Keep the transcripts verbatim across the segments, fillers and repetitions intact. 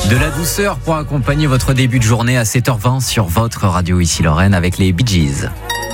De la douceur pour accompagner votre début de journée à sept heures vingt sur votre radio ici Lorraine avec les Bee Gees.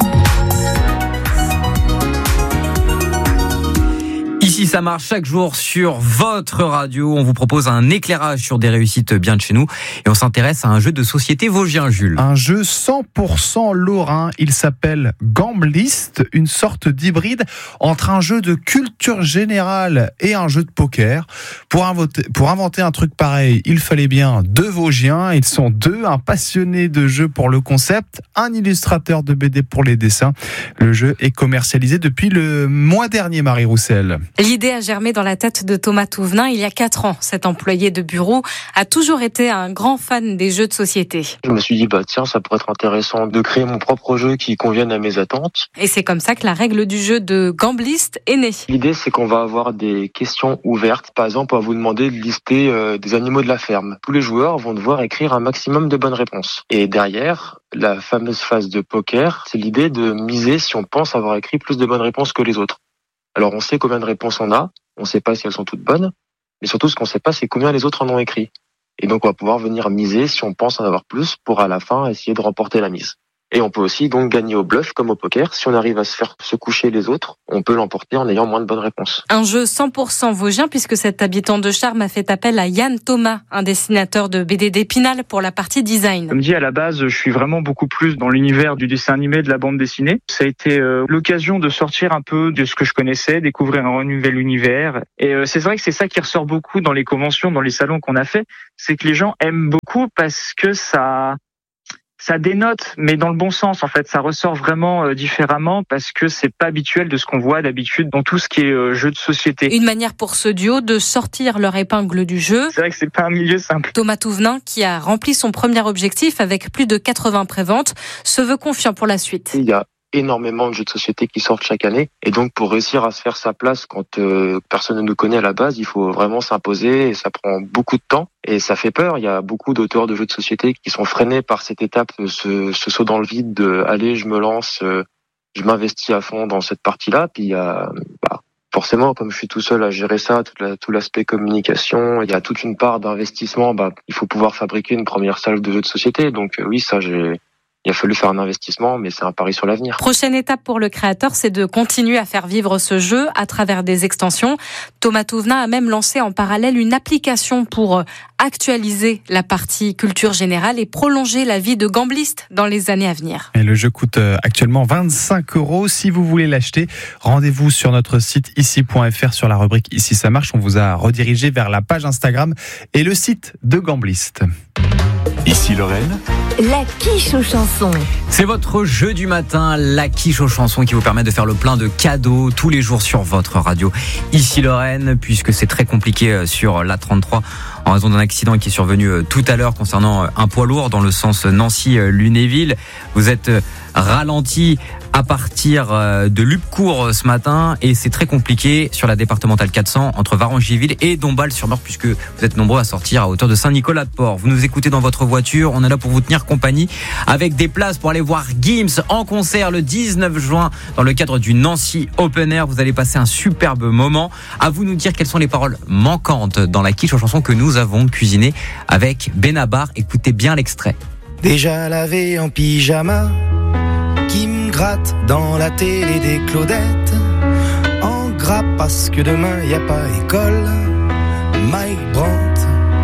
Ici, ça marche chaque jour sur votre radio. On vous propose un éclairage sur des réussites bien de chez nous. Et on s'intéresse à un jeu de société vosgien, Jules. Un jeu cent pour cent lorrain. Il s'appelle Gamblist, une sorte d'hybride entre un jeu de culture générale et un jeu de poker. Pour inventer, pour inventer un truc pareil, il fallait bien deux Vosgiens. Ils sont deux, un passionné de jeu pour le concept, un illustrateur de B D pour les dessins. Le jeu est commercialisé depuis le mois dernier, Marie Roussel. L'idée a germé dans la tête de Thomas Touvenin il y a quatre ans. Cet employé de bureau a toujours été un grand fan des jeux de société. Je me suis dit, bah tiens, ça pourrait être intéressant de créer mon propre jeu qui convienne à mes attentes. Et c'est comme ça que la règle du jeu de Gamblist est née. L'idée, c'est qu'on va avoir des questions ouvertes. Par exemple, on va vous demander de lister euh, des animaux de la ferme. Tous les joueurs vont devoir écrire un maximum de bonnes réponses. Et derrière, la fameuse phase de poker, c'est l'idée de miser si on pense avoir écrit plus de bonnes réponses que les autres. Alors on sait combien de réponses on a, on ne sait pas si elles sont toutes bonnes, mais surtout ce qu'on ne sait pas, c'est combien les autres en ont écrit. Et donc on va pouvoir venir miser si on pense en avoir plus pour à la fin essayer de remporter la mise. Et on peut aussi donc gagner au bluff comme au poker. Si on arrive à se faire se coucher les autres, on peut l'emporter en ayant moins de bonnes réponses. Un jeu cent pour cent vosgien puisque cet habitant de Charmes a fait appel à Yann Thomas, un dessinateur de B D d'Épinal pour la partie design. Comme dit, à la base, je suis vraiment beaucoup plus dans l'univers du dessin animé, de la bande dessinée. Ça a été euh, l'occasion de sortir un peu de ce que je connaissais, découvrir un nouvel univers. Et euh, c'est vrai que c'est ça qui ressort beaucoup dans les conventions, dans les salons qu'on a fait, c'est que les gens aiment beaucoup parce que ça... Ça dénote, mais dans le bon sens, en fait. Ça ressort vraiment euh, différemment parce que c'est pas habituel de ce qu'on voit d'habitude dans tout ce qui est euh, jeu de société. Une manière pour ce duo de sortir leur épingle du jeu. C'est vrai que c'est pas un milieu simple. Thomas Touvenin, qui a rempli son premier objectif avec plus de quatre-vingts préventes, se veut confiant pour la suite. Il y a énormément de jeux de société qui sortent chaque année. Et donc, pour réussir à se faire sa place quand euh, personne ne nous connaît à la base, il faut vraiment s'imposer et ça prend beaucoup de temps. Et ça fait peur. Il y a beaucoup d'auteurs de jeux de société qui sont freinés par cette étape, ce, ce saut dans le vide de « allez, je me lance, euh, je m'investis à fond dans cette partie-là ». Puis il y a... Bah, forcément, comme je suis tout seul à gérer ça, tout, la, tout l'aspect communication, il y a toute une part d'investissement. Bah, il faut pouvoir fabriquer une première salle de jeux de société. Donc euh, oui, ça, j'ai... Il a fallu faire un investissement, mais c'est un pari sur l'avenir. Prochaine étape pour le créateur, c'est de continuer à faire vivre ce jeu à travers des extensions. Thomas Touvenin a même lancé en parallèle une application pour actualiser la partie culture générale et prolonger la vie de Gamblist dans les années à venir. Et le jeu coûte actuellement vingt-cinq euros. Si vous voulez l'acheter, rendez-vous sur notre site ici point f r sur la rubrique Ici ça marche. On vous a redirigé vers la page Instagram et le site de Gamblist. Ici Lorraine. La quiche aux chansons. C'est votre jeu du matin, la quiche aux chansons, qui vous permet de faire le plein de cadeaux tous les jours sur votre radio. Ici Lorraine, puisque c'est très compliqué sur l'A trente-trois en raison d'un accident qui est survenu tout à l'heure concernant un poids lourd dans le sens Nancy-Lunéville. Vous êtes ralenti à partir de Lubecourt ce matin et c'est très compliqué sur la départementale quatre cents entre Varangéville et Dombasle-sur-Meurthe puisque vous êtes nombreux à sortir à hauteur de Saint-Nicolas-de-Port. Vous nous écoutez dans votre voiture, on est là pour vous tenir compagnie avec des places pour aller voir Gims en concert le dix-neuf juin dans le cadre du Nancy Open Air. Vous allez passer un superbe moment. À vous de nous dire quelles sont les paroles manquantes dans la quiche aux chansons que nous avons cuisinées avec Benabar. Écoutez bien l'extrait. Déjà lavé en pyjama, qui me gratte dans la télé des Claudettes, en gras parce que demain y a pas école, Mike Brandt